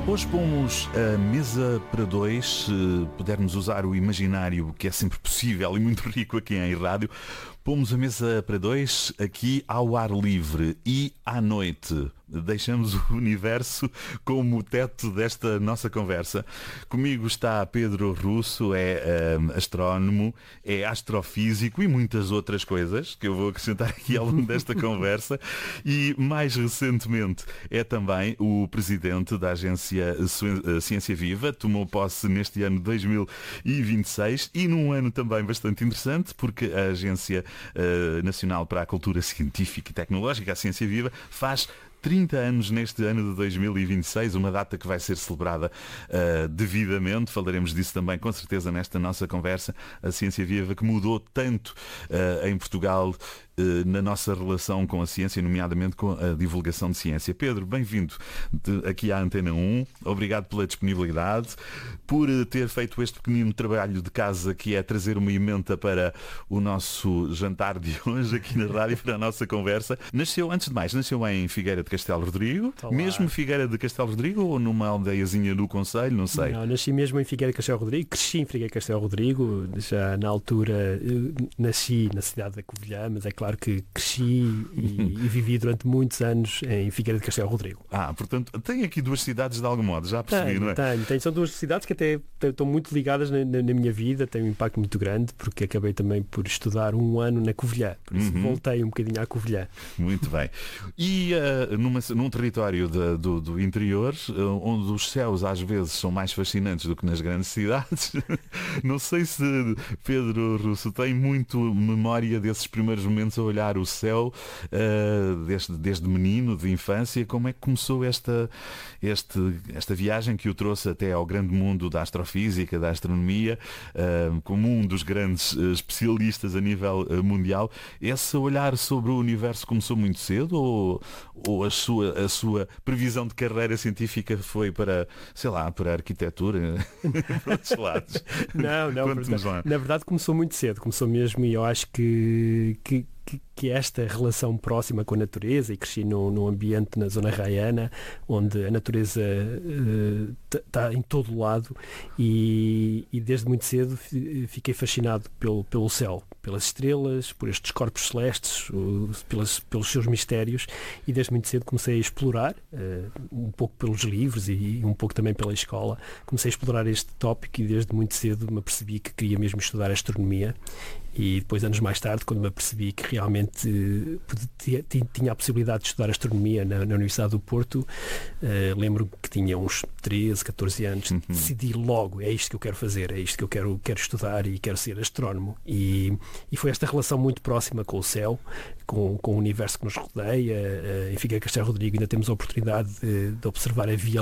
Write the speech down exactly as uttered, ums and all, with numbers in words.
Hoje pomos a mesa para dois, se pudermos usar o imaginário, que é sempre possível e muito rico aqui em rádio. Pomos a mesa para dois aqui ao ar livre e à noite. Deixamos o universo como o teto desta nossa conversa. Comigo está Pedro Russo, é um, astrónomo, é astrofísico e muitas outras coisas que eu vou acrescentar aqui ao longo desta conversa. E mais recentemente é também o presidente da agência Ciência Viva. Tomou posse neste ano dois mil e vinte e seis e num ano também bastante interessante, porque a Agência uh, Nacional para a Cultura Científica e Tecnológica, a Ciência Viva, faz trinta anos neste ano de dois mil e vinte e seis, uma data que vai ser celebrada uh, devidamente. Falaremos disso também com certeza nesta nossa conversa. A Ciência Viva que mudou tanto uh, em Portugal uh, na nossa relação com a ciência, nomeadamente com a divulgação de ciência. Pedro, bem-vindo aqui à Antena um. Obrigado pela disponibilidade, por ter feito este pequenino trabalho de casa que é trazer uma emenda para o nosso jantar de hoje aqui na rádio, para a nossa conversa. Nasceu, antes de mais, nasceu em Figueira de Castelo Rodrigo, Olá. Mesmo Figueira de Castelo Rodrigo ou numa aldeiazinha do concelho, não sei. Não, nasci mesmo em Figueira de Castelo Rodrigo, cresci em Figueira de Castelo Rodrigo, já na altura nasci na cidade da Covilhã, mas é claro que cresci e, e vivi durante muitos anos em Figueira de Castelo Rodrigo. Ah, portanto, tem aqui duas cidades de algum modo, já percebi, tenho, não é? Tenho, tenho. São duas cidades que até estão muito ligadas na, na, na minha vida, têm um impacto muito grande, porque acabei também por estudar um ano na Covilhã, por isso Uhum. voltei um bocadinho à Covilhã. Muito bem. E uh, numa, num território de, do, do interior, uh, onde os céus às vezes são mais fascinantes do que nas grandes cidades, não sei se Pedro Russo tem muito memória desses primeiros momentos a olhar o céu, uh, desde, desde menino, de infância. Como é que começou esta, este, esta viagem que o trouxe até ao grande mundo da astrofísica, da astronomia, uh, como um dos grandes uh, especialistas a nível uh, mundial? Esse olhar sobre o universo começou muito cedo ou, ou a, sua, a sua previsão de carreira científica foi para, sei lá, para a arquitetura, para outros lados? Não, não, Conte-nos lá. na verdade começou muito cedo, começou mesmo, e eu acho que, que, que, que esta relação próxima com a natureza, e cresci num, num ambiente na zona raiana, onde a natureza está uh, em todo o lado, e, e desde muito cedo fiquei fascinado pelo, pelo céu, pelas estrelas, por estes corpos celestes, os, pelas, pelos seus mistérios, e desde muito cedo comecei a explorar, uh, um pouco pelos livros e um pouco também pela escola, comecei a explorar este tópico, e desde muito cedo me apercebi que queria mesmo estudar astronomia. E depois, anos mais tarde, quando me apercebi que realmente uh, tinha a possibilidade de estudar astronomia na, na Universidade do Porto, uh, lembro que tinha uns treze, catorze anos, uhum. decidi logo, é isto que eu quero fazer, é isto que eu quero, quero estudar e quero ser astrónomo. E, e foi esta relação muito próxima com o céu, com, com o universo que nos rodeia. Uh, em Figueira de Castelo Rodrigo ainda temos a oportunidade de, de observar a Via